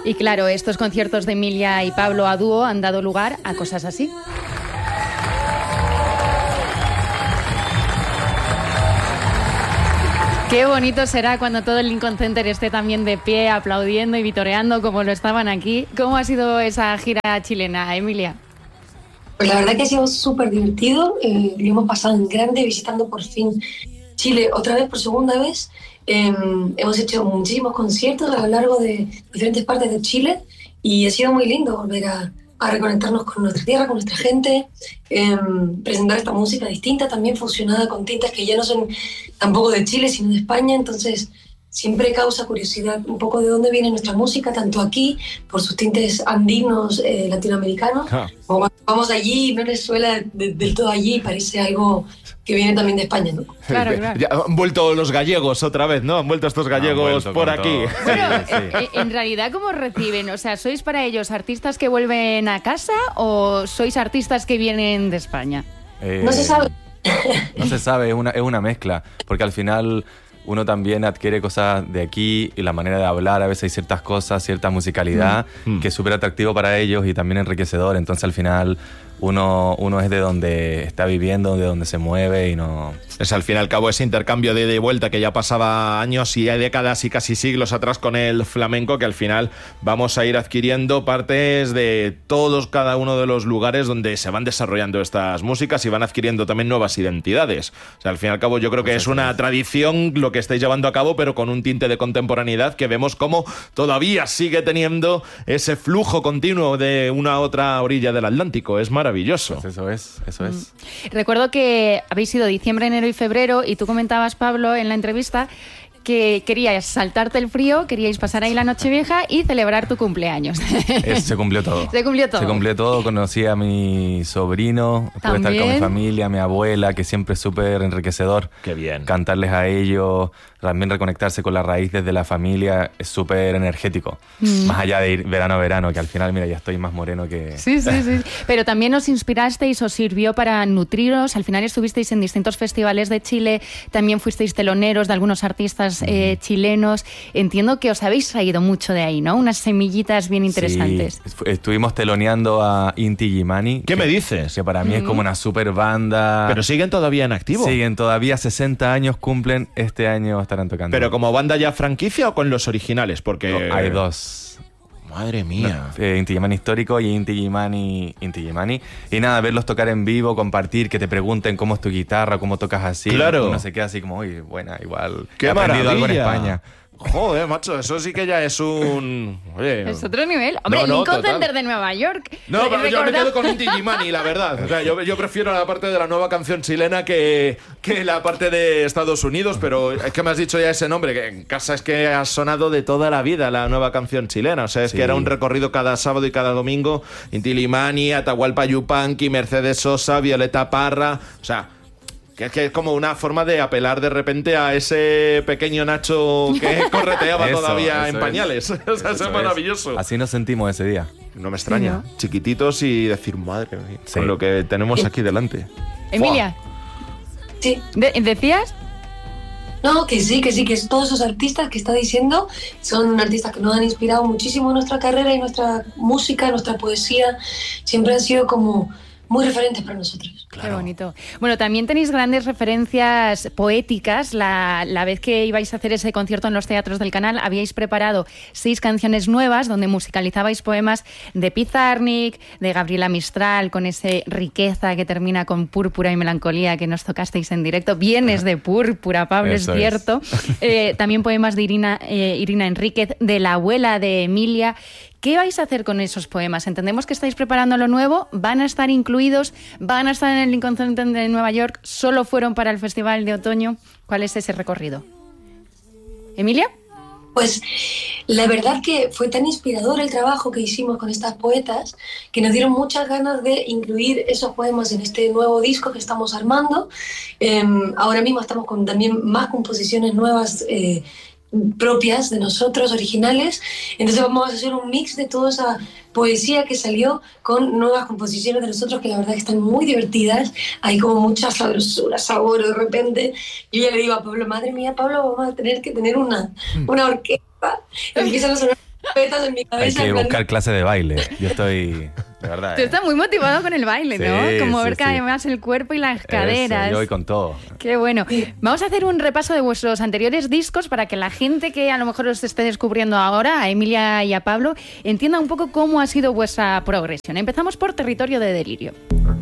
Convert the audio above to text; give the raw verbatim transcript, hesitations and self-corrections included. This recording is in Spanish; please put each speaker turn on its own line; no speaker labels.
Y claro, estos conciertos de Emilia y Pablo a dúo han dado lugar a cosas así. Qué bonito será cuando todo el Lincoln Center esté también de pie, aplaudiendo y vitoreando como lo estaban aquí. ¿Cómo ha sido esa gira chilena, Emilia?
Pues la verdad que ha sido súper divertido. Eh, lo hemos pasado en grande visitando por fin Chile otra vez por segunda vez. Eh, hemos hecho muchísimos conciertos a lo largo de diferentes partes de Chile y ha sido muy lindo volver a, a reconectarnos con nuestra tierra, con nuestra gente, eh, presentar esta música distinta, también fusionada con tintas que ya no son tampoco de Chile, sino de España. Entonces siempre causa curiosidad un poco de dónde viene nuestra música, tanto aquí, por sus tintes andinos, eh, latinoamericanos, ah. como cuando vamos allí, no les suena de, del todo allí, parece algo que viene también de España, ¿no?
Claro, claro.
Ya han vuelto los gallegos otra vez, ¿no? Han vuelto estos gallegos por aquí.
Bueno, sí, sí. En realidad, ¿cómo reciben? O sea, ¿sois para ellos artistas que vuelven a casa o sois artistas que vienen de España?
Eh, no se sabe.
No se sabe, es una, es una mezcla, porque al final uno también adquiere cosas de aquí y la manera de hablar, a veces hay ciertas cosas, cierta musicalidad mm. que es súper atractivo para ellos y también enriquecedor. Entonces al final uno, uno es de donde está viviendo, de donde se mueve y no...
Es al fin y al cabo ese intercambio de ida y vuelta que ya pasaba años y décadas y casi siglos atrás con el flamenco, que al final vamos a ir adquiriendo partes de todos, cada uno de los lugares donde se van desarrollando estas músicas y van adquiriendo también nuevas identidades. O sea, al fin y al cabo yo creo que es una tradición lo que estáis llevando a cabo, pero con un tinte de contemporaneidad que vemos como todavía sigue teniendo ese flujo continuo de una a otra orilla del Atlántico. Es maravilloso.
Pues eso es, eso es.
Mm. Recuerdo que habéis sido diciembre, enero y febrero y tú comentabas, Pablo, en la entrevista que querías saltarte el frío, queríais pasar ahí la Nochevieja y celebrar tu cumpleaños.
Es, se cumplió todo.
Se cumplió todo.
Se cumplió todo. Conocí a mi sobrino, pude estar con mi familia, a mi abuela, que siempre es súper enriquecedor.
Qué bien.
Cantarles a ellos, también reconectarse con las raíces de la familia, es súper energético. Mm. Más allá de ir verano a verano, que al final, mira, ya estoy más moreno que...
Sí, sí, sí. Pero también os inspirasteis, os sirvió para nutriros. Al final estuvisteis en distintos festivales de Chile, también fuisteis teloneros de algunos artistas Eh, chilenos. Entiendo que os habéis traído mucho de ahí, ¿no? Unas semillitas bien interesantes.
Sí, estuvimos teloneando a Inti Illimani.
¿Qué
que,
me dices?
Que para mí mm. es como una super banda.
¿Pero siguen todavía en activo?
Siguen todavía, sesenta años cumplen, este año estarán tocando.
¿Pero como banda ya franquicia o con los originales? Porque
no, hay dos.
Madre mía.
No, eh, Inti Illimani histórico y Inti Illimani, Inti Illimani. Y nada, verlos tocar en vivo, compartir, que te pregunten cómo es tu guitarra, cómo tocas así.
Claro.
Uno se queda así como, uy, buena, igual.
Qué
he aprendido
maravilla.
algo en España.
Joder, macho, eso sí que ya es un... Oye,
es otro nivel. Hombre,
no, no,
Lincoln
total.
Center de Nueva York.
No, pero
¿Recordad?
yo me quedo con Inti Illimani, la verdad. O sea, yo, yo prefiero la parte de la nueva canción chilena que, que la parte de Estados Unidos, pero es que me has dicho ya ese nombre, que en casa es que ha sonado de toda la vida la nueva canción chilena. O sea, es sí. que era un recorrido cada sábado y cada domingo. Inti Illimani, Atahualpa Yupanqui, Mercedes Sosa, Violeta Parra... O sea... Que es que es como una forma de apelar de repente a ese pequeño Nacho que correteaba eso, todavía eso en pañales. Es. O sea, eso, eso es maravilloso.
Es. Así nos sentimos ese día.
No me extraña. Sí, ¿no? Chiquititos y decir, madre mía, sí. con lo que tenemos aquí delante.
Emilia.
Sí.
¿De- ¿Decías?
No, que sí, que sí, que todos esos artistas que está diciendo son artistas que nos han inspirado muchísimo en nuestra carrera y nuestra música, nuestra poesía. Siempre han sido como... muy referentes para nosotros.
Claro. Qué bonito. Bueno, también tenéis grandes referencias poéticas. La, la vez que ibais a hacer ese concierto en los teatros del canal, habíais preparado seis canciones nuevas donde musicalizabais poemas de Pizarnik, de Gabriela Mistral, con ese riqueza que termina con púrpura y melancolía que nos tocasteis en directo. Vienes de púrpura, Pablo, Eso es cierto. Es. Eh, también poemas de Irina, eh, Irina Enríquez, de la abuela de Emilia. ¿Qué vais a hacer con esos poemas? Entendemos que estáis preparando lo nuevo, van a estar incluidos, van a estar en el Lincoln Center de Nueva York, solo fueron para el Festival de Otoño. ¿Cuál es ese recorrido? ¿Emilia?
Pues la verdad que fue tan inspirador el trabajo que hicimos con estas poetas que nos dieron muchas ganas de incluir esos poemas en este nuevo disco que estamos armando. Eh, ahora mismo estamos con también más composiciones nuevas eh, propias de nosotros, originales. Entonces vamos a hacer un mix de toda esa poesía que salió con nuevas composiciones de nosotros que la verdad que están muy divertidas. Hay como mucha sabrosura, sabor de repente. Yo ya le digo a Pablo, madre mía, Pablo, vamos a tener que tener una, una orquesta. Empiezan a sonar petas en mi
Hay
cabeza.
que
en plan,
buscar clases de baile. Yo estoy, de verdad.
Tú
eh.
estás muy motivado con el baile,
Sí,
¿no? Como
sí,
ver cada
sí.
vez más el cuerpo y las
Eso,
caderas.
yo voy con todo.
Qué bueno. Vamos a hacer un repaso de vuestros anteriores discos para que la gente que a lo mejor os esté descubriendo ahora, a Emilia y a Pablo, entienda un poco cómo ha sido vuestra progresión. Empezamos por Territorio de Delirio.